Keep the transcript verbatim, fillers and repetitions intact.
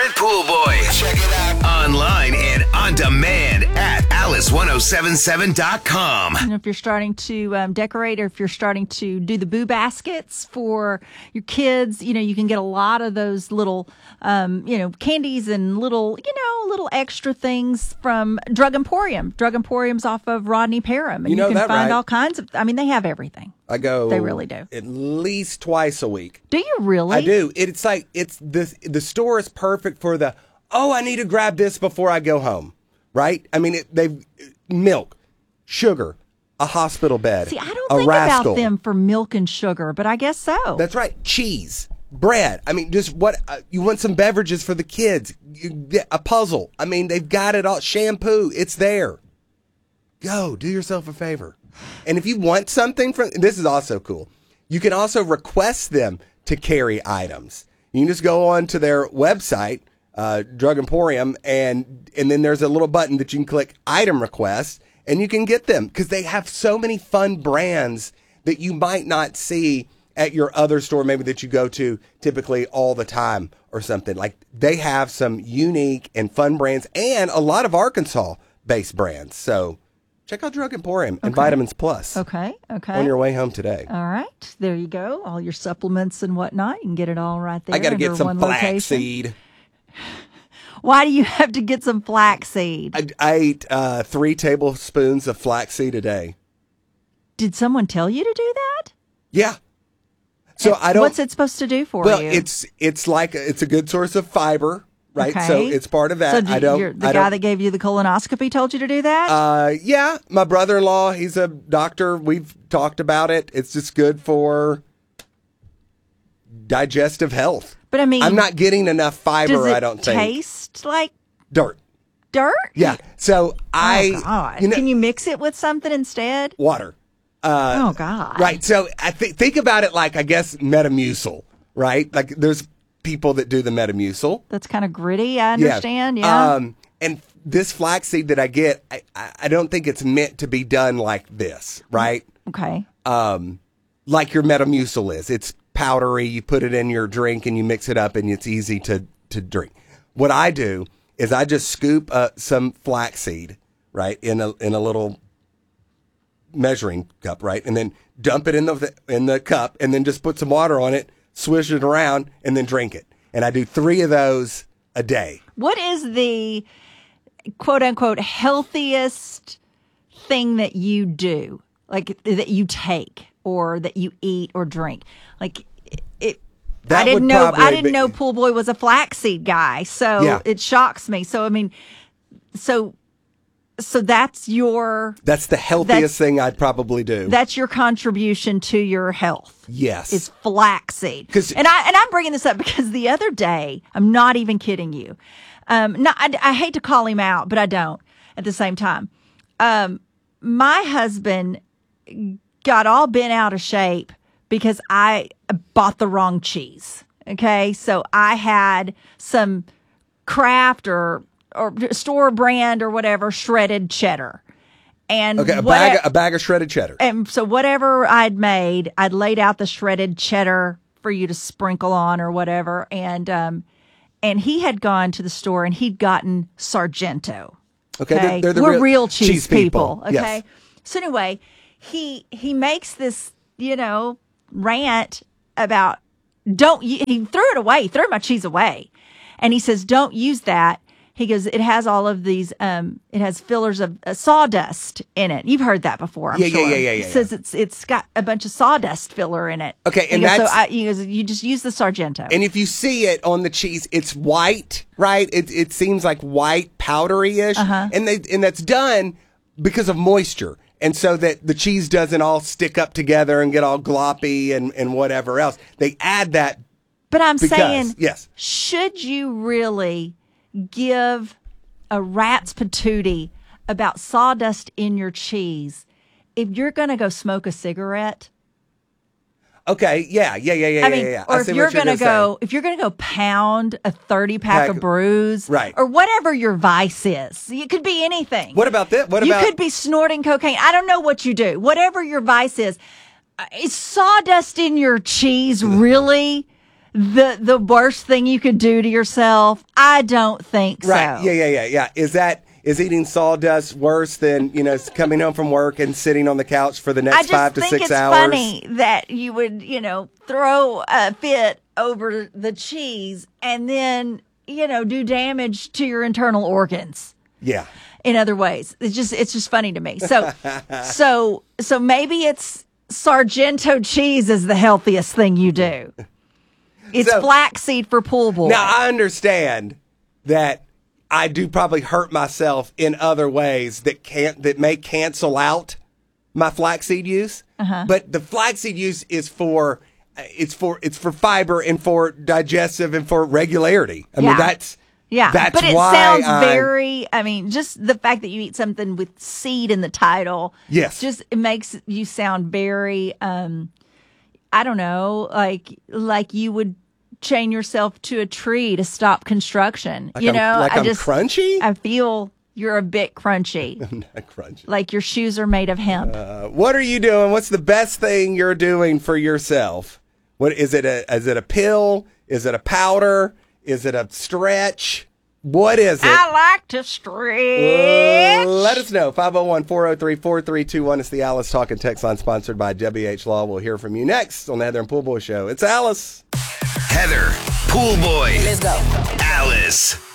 favorite pool boys. Check it out. Online and on demand at alice ten seventy-seven dot com. You know, if you're starting to um, decorate or if you're starting to do the boo baskets for your kids, you know, you can get a lot of those little, um, you know, candies and little, you know, little extra things from Drug Emporium. Drug Emporium's off of Rodney Parham. And You know you can that, find right? all kinds of, I mean, they have everything. I go. They really do. At least twice a week. Do you really? I do. It's like it's the the store is perfect for the. Oh, I need to grab this before I go home. Right? I mean, it, they've milk, sugar, a hospital bed. See, I don't a think rascal. about them for milk and sugar, but I guess so. That's right. Cheese, bread. I mean, just what uh, you want some beverages for the kids. You get a puzzle. I mean, they've got it all. Shampoo. It's there. Go do yourself a favor. And if you want something from, this is also cool. You can also request them to carry items. You can just go on to their website, uh, Drug Emporium, and and then there's a little button that you can click item request, and you can get them because they have so many fun brands that you might not see at your other store, maybe that you go to typically all the time or something. Like they have some unique and fun brands and a lot of Arkansas-based brands. So check out Drug Emporium and Okay. Vitamins Plus. Okay, okay. On your way home today. All right, there you go. All your supplements and whatnot. You can get it all right there. I got to under get some one location. flaxseed. Why do you have to get some flaxseed? I, I ate uh, three tablespoons of flaxseed a day. Did someone tell you to do that? Yeah. So I don't. What's it supposed to do for well, you? Well, it's it's like a, it's a good source of fiber, right? Okay. So it's part of that. So do, I don't. you're- the I guy don't, that gave you the colonoscopy told you to do that? Uh, yeah, my brother-in-law, he's a doctor. We've talked about it. It's just good for digestive health. But I mean, I'm not getting enough fiber, does it I don't think. taste like Dirt. dirt? Yeah. So I, Oh God! you know, Can you mix it with something instead? water. oh God! Right. So I th- think about it like, I guess, Metamucil, right? Like there's people that do the Metamucil. That's kind of gritty. I understand. Yeah. Um, and this flaxseed that I get, I, I I don't think it's meant to be done like this, right? okay. Um, like your Metamucil is. It's powdery. You put it in your drink and you mix it up and it's easy to, to drink. What I do is I just scoop uh, some flaxseed, right, in a in a little measuring cup, right, and then dump it in the in the cup, and then just put some water on it, swish it around, and then drink it. And I do three of those a day. What is the quote unquote healthiest thing that you do, like that you take or that you eat or drink? Like it. That I didn't would know. probably I didn't be- know Pool Boy was a flaxseed guy, so Yeah. it shocks me. So I mean, so so that's your That's the healthiest That's- thing I'd probably do. that's your contribution to your health. yes. Is flaxseed. 'Cause- And I and I'm bringing this up because the other day, I'm not even kidding you. Um, no, I, I hate to call him out, but I don't at the same time. Um, my husband got all bent out of shape because I bought the wrong cheese. Okay, so I had some Kraft or or store brand or whatever shredded cheddar. And okay, a what- bag, a bag of shredded cheddar. and so whatever I'd made, I'd laid out the shredded cheddar for you to sprinkle on or whatever. And um, and he had gone to the store and he'd gotten Sargento. Okay, Okay, they're, they're the we're real, real, cheese, people. Okay, Yes. so anyway, he he makes this you know rant about don't he threw it away, he threw my cheese away, and he says don't use that. He goes, it has all of these, um, it has fillers of uh, sawdust in it. You've heard that before, I'm Yeah, yeah, sure. yeah, yeah, He yeah, says it's it's got a bunch of sawdust filler in it. Okay, He and goes, so that's- I, he goes, you just use the Sargento. And if you see it on the cheese, it's white, right? It it seems like white, powdery-ish, Uh-huh. and they and that's done because of moisture, and so that the cheese doesn't all stick up together and get all gloppy and and whatever else. They add that. But I'm because, saying, yes. should you really give a rat's patootie about sawdust in your cheese if you're going to go smoke a cigarette? Okay, yeah, yeah, yeah, yeah, I mean, yeah, yeah. or I if see you're what going to say. go, if you're going to go pound a thirty pack Pack- of brews, right. or whatever your vice is, it could be anything. What about this? What you about could be snorting cocaine. I don't know what you do. Whatever your vice is, uh, is sawdust in your cheese really the the worst thing you could do to yourself? I don't think Right. so. Yeah, yeah, yeah, yeah. Is that is eating sawdust worse than, you know, coming home from work and sitting on the couch for the I next just five to think six it's hours? funny that you would, you know, throw a fit over the cheese and then, you know, do damage to your internal organs Yeah. in other ways. It's just it's just funny to me. So so so maybe it's Sargento cheese is the healthiest thing you do. It's So- flaxseed for pool boy. Now I understand that I do probably hurt myself in other ways that can't that may cancel out my flaxseed use. Uh-huh. But the flaxseed use is for it's for it's for fiber and for digestive and for regularity. I Yeah. mean that's Yeah, that's but it why sounds I'm- very. I mean, just the fact that you eat something with seed in the title, Yes. just it makes you sound very. um I don't know, like like you would chain yourself to a tree to stop construction. Like you I'm- know, like I I'm just crunchy? I feel you're a bit crunchy, Not crunchy. like your shoes are made of hemp. Uh, what are you doing? What's the best thing you're doing for yourself? What is it? A, is it a pill? Is it a powder? Is it a stretch? What is it? I like to stretch. Uh, let us know. five oh one, four oh three, four three two one. It's the Alice Talking Text Line sponsored by W H Law. We'll hear from you next on the Heather and Pool Boy Show. It's Alice. Heather, Pool Boy, Let's go. Alice.